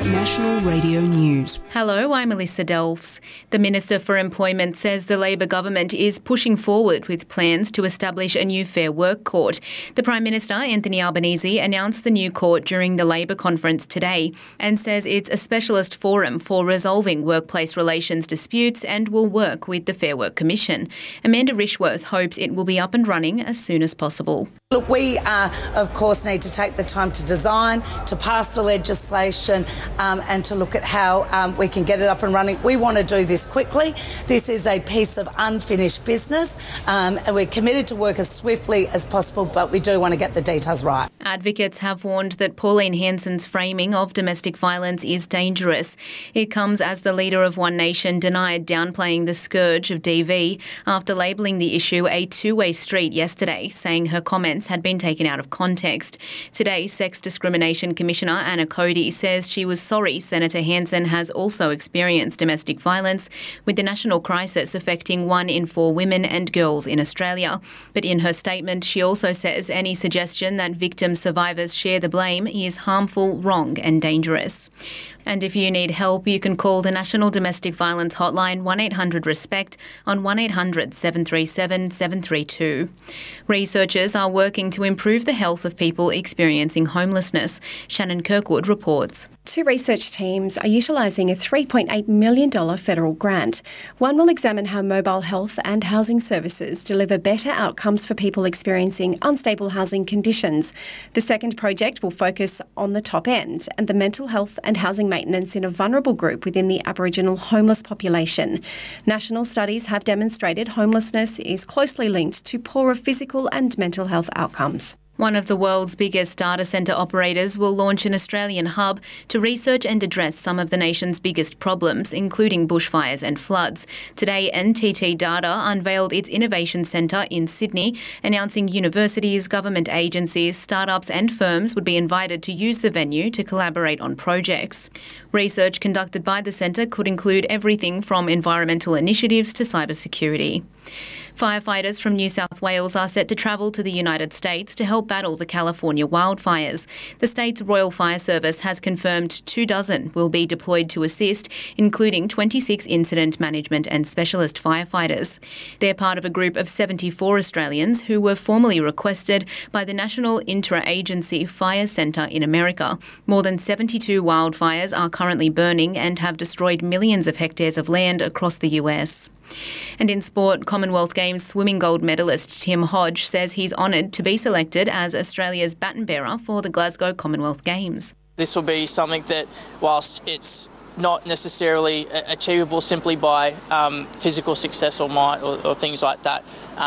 National Radio News. Hello, I'm Melissa Delfs. The Minister for Employment says the Labor government is pushing forward with plans to establish a new Fair Work Court. The Prime Minister, Anthony Albanese, announced the new court during the Labor conference today and says it's a specialist forum for resolving workplace relations disputes and will work with the Fair Work Commission. Amanda Rishworth hopes it will be up and running as soon as possible. Look, we, of course, need to take the time to design, to pass the legislation and to look at how we can get it up and running. We want to do this quickly. This is a piece of unfinished business and we're committed to work as swiftly as possible, but we do want to get the details right. Advocates have warned that Pauline Hanson's framing of domestic violence is dangerous. It comes as the leader of One Nation denied downplaying the scourge of DV after labelling the issue a two-way street yesterday, saying her comments had been taken out of context. Today, Sex Discrimination Commissioner Anna Cody says she was sorry Senator Hanson has also experienced domestic violence, with the national crisis affecting 1 in 4 women and girls in Australia. But in her statement, she also says any suggestion that victim survivors share the blame is harmful, wrong and dangerous. And if you need help, you can call the National Domestic Violence Hotline 1800-RESPECT on 1800 737 732. Researchers are working to improve the health of people experiencing homelessness. Shannon Kirkwood reports. 2 research teams are utilising a $3.8 million federal grant. One will examine how mobile health and housing services deliver better outcomes for people experiencing unstable housing conditions. The second project will focus on the top end and the mental health and housing maintenance in a vulnerable group within the Aboriginal homeless population. National studies have demonstrated homelessness is closely linked to poorer physical and mental health outcomes. One of the world's biggest data centre operators will launch an Australian hub to research and address some of the nation's biggest problems, including bushfires and floods. Today, NTT Data unveiled its Innovation Centre in Sydney, announcing universities, government agencies, startups and firms would be invited to use the venue to collaborate on projects. Research conducted by the centre could include everything from environmental initiatives to cybersecurity. Firefighters from New South Wales are set to travel to the United States to help battle the California wildfires. The state's Royal Fire Service has confirmed 24 will be deployed to assist, including 26 incident management and specialist firefighters. They're part of a group of 74 Australians who were formally requested by the National Interagency Fire Centre in America. More than 72 wildfires are currently burning and have destroyed millions of hectares of land across the US. And in sport, Commonwealth Games swimming gold medalist Tim Hodge says he's honoured to be selected as Australia's baton bearer for the Glasgow Commonwealth Games. This will be something that, whilst it's not necessarily achievable simply by physical success or might or things like that,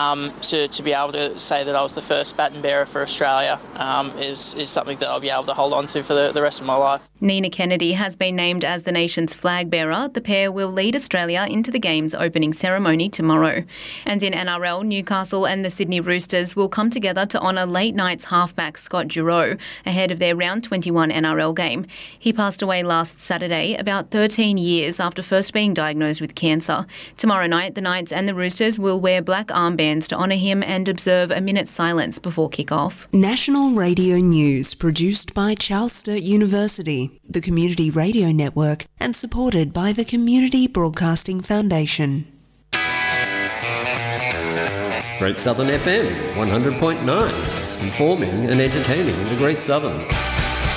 to be able to say that I was the first baton bearer for Australia is something that I'll be able to hold on to for the rest of my life. Nina Kennedy has been named as the nation's flag bearer. The pair will lead Australia into the Games opening ceremony tomorrow. And in NRL, Newcastle and the Sydney Roosters will come together to honour late night's halfback Scott Giroux ahead of their round 21 NRL game. He passed away last Saturday, about 13 years after first being diagnosed with cancer. Tomorrow night, the Knights and the Roosters will wear black armbands to honour him and observe a minute's silence before kick-off. National Radio News, produced by Charles Sturt University, the Community Radio Network, and supported by the Community Broadcasting Foundation. Great Southern FM 100.9, informing and entertaining the Great Southern.